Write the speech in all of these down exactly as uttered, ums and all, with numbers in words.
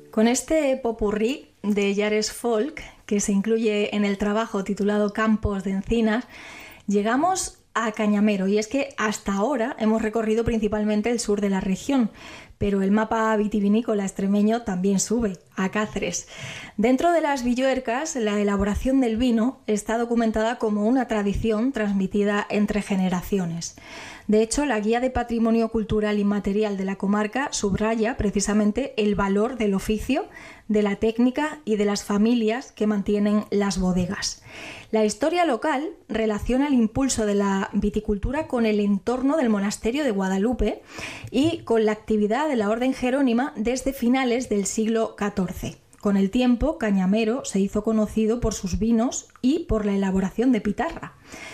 Con este popurrí de Yares Folk, que se incluye en el trabajo titulado Campos de Encinas, llegamos a Cañamero, y es que hasta ahora hemos recorrido principalmente el sur de la región, pero el mapa vitivinícola extremeño también sube a Cáceres. Dentro de las Villuercas, la elaboración del vino está documentada como una tradición transmitida entre generaciones. De hecho, la Guía de Patrimonio Cultural Inmaterial de la comarca subraya precisamente el valor del oficio, de la técnica y de las familias que mantienen las bodegas. La historia local relaciona el impulso de la viticultura con el entorno del monasterio de Guadalupe y con la actividad de la Orden Jerónima desde finales del siglo catorce. Con el tiempo, Cañamero se hizo conocido por sus vinos y por la elaboración de pitarra.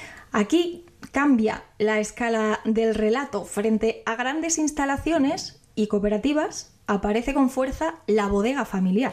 Aquí cambia la escala del relato. Frente a grandes instalaciones y cooperativas, aparece con fuerza la bodega familiar.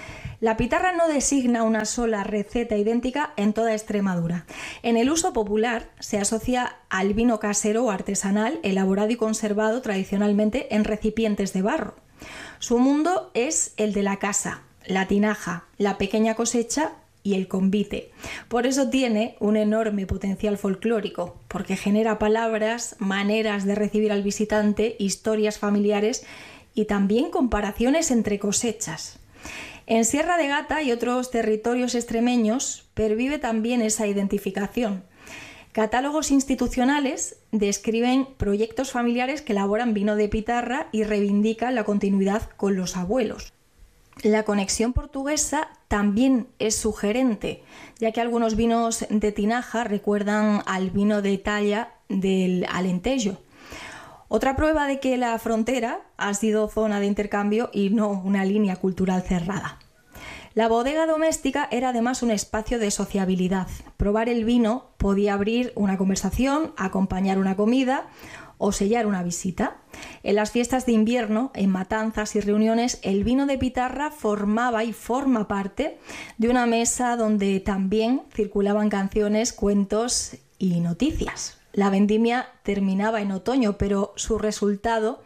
La pitarra no designa una sola receta idéntica en toda Extremadura. En el uso popular se asocia al vino casero o artesanal elaborado y conservado tradicionalmente en recipientes de barro. Su mundo es el de la casa, la tinaja, la pequeña cosecha y el convite. Por eso tiene un enorme potencial folclórico, porque genera palabras, maneras de recibir al visitante, historias familiares y también comparaciones entre cosechas. En Sierra de Gata y otros territorios extremeños pervive también esa identificación. Catálogos institucionales describen proyectos familiares que elaboran vino de pitarra y reivindican la continuidad con los abuelos. La conexión portuguesa también es sugerente, ya que algunos vinos de tinaja recuerdan al vino de talla del Alentejo. Otra prueba de que la frontera ha sido zona de intercambio y no una línea cultural cerrada. La bodega doméstica era además un espacio de sociabilidad. Probar el vino podía abrir una conversación, acompañar una comida o sellar una visita. En las fiestas de invierno, en matanzas y reuniones, el vino de pitarra formaba y forma parte de una mesa donde también circulaban canciones, cuentos y noticias. La vendimia terminaba en otoño, pero su resultado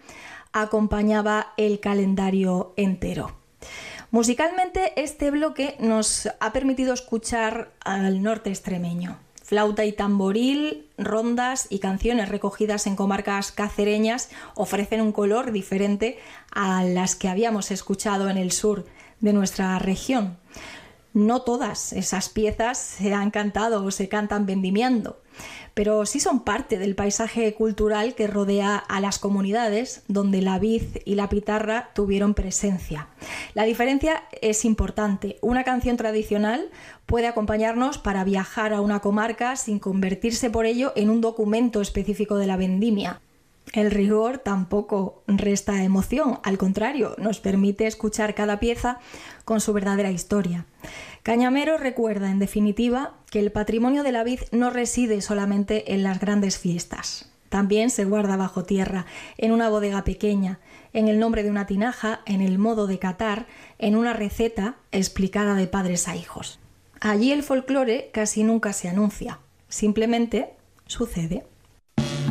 acompañaba el calendario entero. Musicalmente, este bloque nos ha permitido escuchar al norte extremeño. Flauta y tamboril, rondas y canciones recogidas en comarcas cacereñas ofrecen un color diferente a las que habíamos escuchado en el sur de nuestra región. No todas esas piezas se han cantado o se cantan vendimiando, pero sí son parte del paisaje cultural que rodea a las comunidades donde la vid y la pitarra tuvieron presencia. La diferencia es importante. Una canción tradicional puede acompañarnos para viajar a una comarca sin convertirse por ello en un documento específico de la vendimia. El rigor tampoco resta emoción, al contrario, nos permite escuchar cada pieza con su verdadera historia. Cañamero recuerda, en definitiva, que el patrimonio de la vid no reside solamente en las grandes fiestas. También se guarda bajo tierra, en una bodega pequeña, en el nombre de una tinaja, en el modo de catar, en una receta explicada de padres a hijos. Allí el folclore casi nunca se anuncia, simplemente sucede.